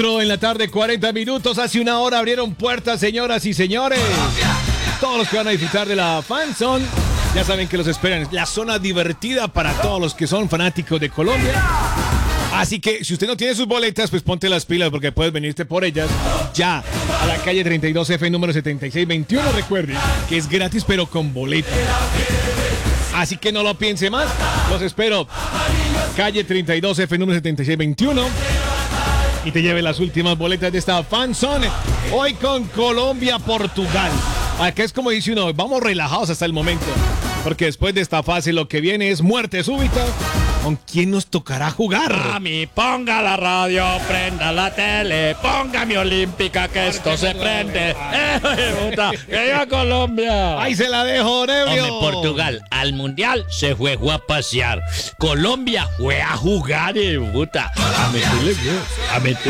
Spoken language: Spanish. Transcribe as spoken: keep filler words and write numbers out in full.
En la tarde, cuarenta minutos, hace una hora abrieron puertas, señoras y señores. Todos los que van a disfrutar de la FanZone, ya saben que los esperan. La zona divertida para todos los que son fanáticos de Colombia. Así que si usted no tiene sus boletas, pues ponte las pilas porque puedes venirte por ellas ya a la calle treinta y dos F, número setenta y seis veintiuno. Recuerde que es gratis, pero con boletas. Así que no lo piense más. Los espero. Calle treinta y dos F, número setenta y seis veintiuno. Y te lleve las últimas boletas de esta FanZone. Hoy con Colombia-Portugal. Acá es como dice uno, vamos relajados hasta el momento. Porque después de esta fase lo que viene es muerte súbita. ¿Con quién nos tocará jugar? Mami, ponga la radio, prenda la tele, ponga mi olímpica que esto se prende. ¡Eh, puta! ¡Que viva Colombia! ¡Ahí se la dejo, Nebrio! Hombre, Portugal al mundial se fue, fue a pasear. Colombia fue a jugar, eh, puta. A meterle, a meterle.